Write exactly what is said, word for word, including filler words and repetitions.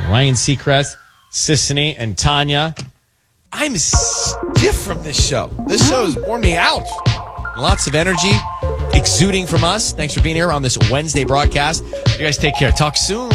Ryan Seacrest, Sissany, and Tanya. I'm stiff from this show. This show has worn me out. Lots of energy exuding from us. Thanks for being here on this Wednesday broadcast. You guys take care. Talk soon.